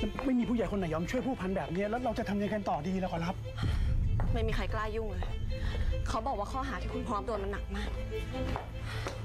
ไม่มีผู้ใหญ่คนไหนยอมช่วยผู้พันแบบนี้แล้วเราจะทำยังไงกันต่อดีล่ะขอรับไม่มีใครกล้ายุ่งเลยเขาบอกว่าข้อหาที่คุณพร้อมโดนมันหนักมาก